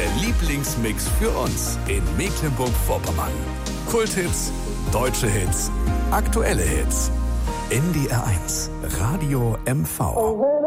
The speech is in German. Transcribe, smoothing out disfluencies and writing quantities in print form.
Lieblingsmix für uns in Mecklenburg-Vorpommern. Kulthits, deutsche Hits, aktuelle Hits. NDR 1, Radio MV.